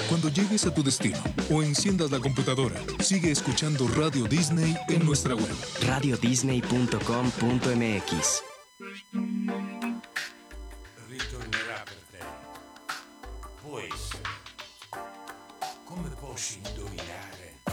Cuando llegues a tu destino o enciendas la computadora, sigue escuchando Radio Disney en nuestra web. radiodisney.com.mx. Ritornerà per te. Può essere. Come posso indovinare?